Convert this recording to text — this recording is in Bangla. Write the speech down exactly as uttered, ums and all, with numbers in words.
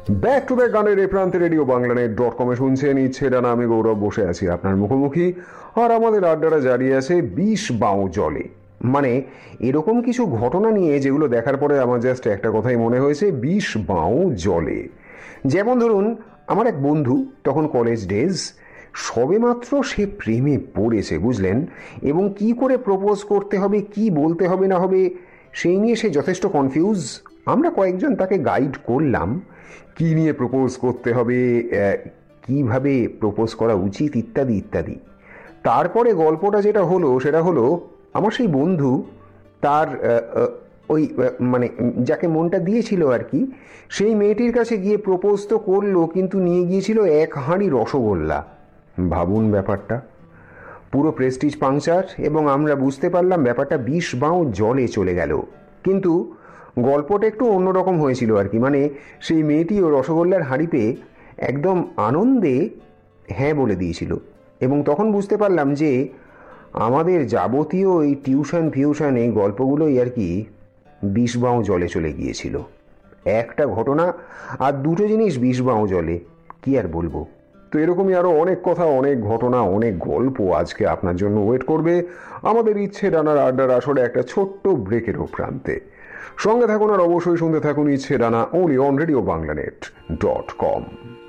ব্যাক টু ব্যাক গানের এই প্রান্তে রেডিও বাংলানেট ডট কমে শুনছেন ইচ্ছে ডানা। আমি গৌরব বসে আছি আপনার মুখোমুখি, আর আমাদের আড্ডাটা জারি আছে বিষ বাও জলে। মানে এরকম কিছু ঘটনা নিয়ে যেগুলো দেখার পরে আমার জাস্ট একটা কথাই মনে হয়েছে, বিষ বাও জলে। যেমন ধরুন, আমার এক বন্ধু, তখন কলেজ ডেজ, সবেমাত্র সে প্রেমে পড়েছে, বুঝলেন, এবং কি করে প্রপোজ করতে হবে, কি বলতে হবে না হবে, সেই নিয়ে সে যথেষ্ট কনফিউজ। আমরা কয়েকজন তাকে গাইড করলাম কি নিয়ে প্রপোজ করতে হবে, কিভাবে প্রপোজ করা উচিত, ইত্যাদি ইত্যাদি। তারপরে গল্পটা যেটা হলো সেটা হলো, আমার সেই বন্ধু তার ওই মানে যাকে মনটা দিয়েছিল আর কি, সেই মেয়েটির কাছে গিয়ে প্রপোজ তো করলো, কিন্তু নিয়ে গিয়েছিল এক হাঁড়ি রসগোল্লা। ভাবুন ব্যাপারটা, পুরো প্রেস্টিজ পাংচার, এবং আমরা বুঝতে পারলাম ব্যাপারটা বিষ বাও জলে চলে গেল। কিন্তু গল্পটা একটু অন্যরকম হয়েছিল আর কি, মানে সেই মেয়েটিও রসগোল্লার হাঁড়ি পেয়ে একদম আনন্দে হ্যাঁ বলে দিয়েছিল। এবং তখন বুঝতে পারলাম যে আমাদের যাবতীয় এই টিউশন ফিউশন এই গল্পগুলোই আর কি বিষ বাও জলে চলে গিয়েছিল। একটা ঘটনা আর দুটো জিনিস বিষ বাও জলে, কি আর বলবো। তো এরকমই আরো অনেক কথা, অনেক ঘটনা, অনেক গল্প আজকে আপনার জন্য ওয়েট করবে আমাদের ইচ্ছে ডানার আড্ডার আসরে একটা ছোট্ট ব্রেকেরও প্রান্তে। সঙ্গে থাকুন আর অবশ্যই শুনতে থাকুন ইচ্ছে ডানা, only on radio বাংলানেট dot com.